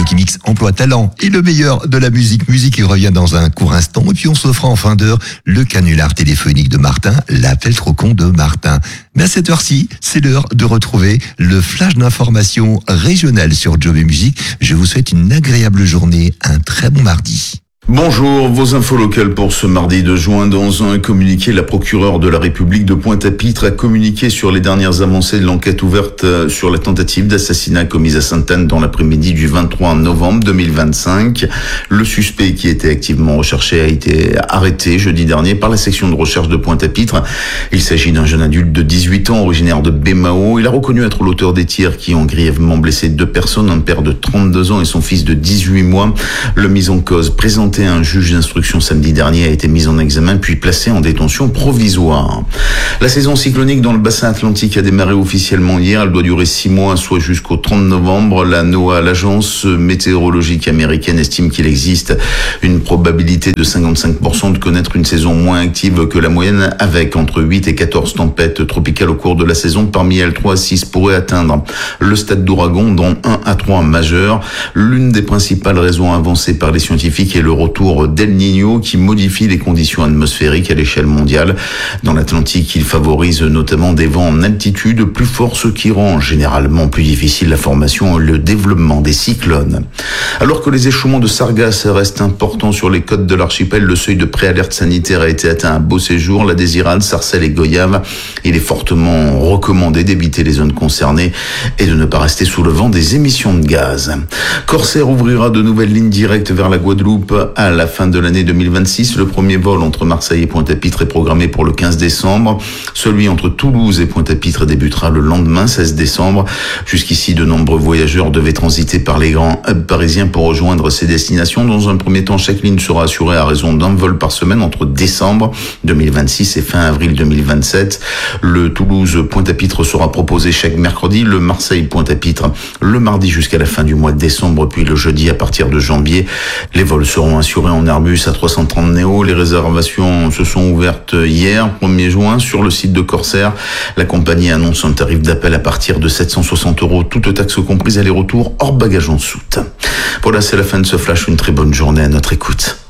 qui mixe emploi, talent et le meilleur de la musique. Musique, il revient dans un court instant. Et puis on se fera en fin d'heure le canular téléphonique de Martin, l'appel trop con de Martin. Mais à cette heure-ci, c'est l'heure de retrouver le flash d'information régionale sur Job et Musique. Je vous souhaite une agréable journée, un très bon mardi. Bonjour, vos infos locales pour ce mardi 2 juin. Dans un communiqué, la procureure de la République de Pointe-à-Pitre a communiqué sur les dernières avancées de l'enquête ouverte sur la tentative d'assassinat commise à Sainte-Anne dans l'après-midi du 23 novembre 2025. Le suspect qui était activement recherché a été arrêté jeudi dernier par la section de recherche de Pointe-à-Pitre. Il s'agit d'un jeune adulte de 18 ans, originaire de Bémao. Il a reconnu être l'auteur des tirs qui ont grièvement blessé 2 personnes, un père de 32 ans et son fils de 18 mois. Le mis en cause présenté un juge d'instruction samedi dernier a été mis en examen puis placé en détention provisoire. La saison cyclonique dans le bassin atlantique a démarré officiellement hier. Elle doit durer 6 mois, soit jusqu'au 30 novembre. La NOAA, l'agence météorologique américaine, estime qu'il existe une probabilité de 55% de connaître une saison moins active que la moyenne, avec entre 8 et 14 tempêtes tropicales au cours de la saison. Parmi elles, 3 à 6 pourraient atteindre le stade d'ouragan, dont 1 à 3 majeurs. L'une des principales raisons avancées par les scientifiques est le retour d'El Niño qui modifie les conditions atmosphériques à l'échelle mondiale. Dans l'Atlantique, il favorise notamment des vents en altitude plus forts, ce qui rend généralement plus difficile la formation et le développement des cyclones. Alors que les échouements de sargasses restent importants sur les côtes de l'archipel, le seuil de préalerte sanitaire a été atteint à Beauséjour, La Désirade, Sarcelles et Goyave. Il est fortement recommandé d'éviter les zones concernées et de ne pas rester sous le vent des émissions de gaz. Corsair ouvrira de nouvelles lignes directes vers la Guadeloupe à la fin de l'année 2026. Le premier vol entre Marseille et Pointe-à-Pitre est programmé pour le 15 décembre. Celui entre Toulouse et Pointe-à-Pitre débutera le lendemain, 16 décembre. Jusqu'ici, de nombreux voyageurs devaient transiter par les grands hubs parisiens pour rejoindre ces destinations. Dans un premier temps, chaque ligne sera assurée à raison d'un vol par semaine entre décembre 2026 et fin avril 2027. Le Toulouse-Pointe-à-Pitre sera proposé chaque mercredi, le Marseille-Pointe-à-Pitre le mardi jusqu'à la fin du mois de décembre, puis le jeudi à partir de janvier. Les vols seront assurés en Airbus à 330 Neo. Les réservations se sont ouvertes hier, 1er juin, sur le site de Corsair. La compagnie annonce un tarif d'appel à partir de 760 €, toutes taxes comprises, aller-retour hors bagages en soute. Voilà, c'est la fin de ce flash. Une très bonne journée à notre écoute.